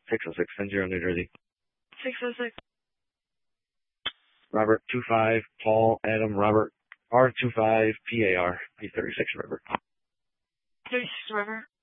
606, send 0 New Jersey. 606. Robert 25, Paul, Adam, Robert, R25, PAR, P36, River. 36 River.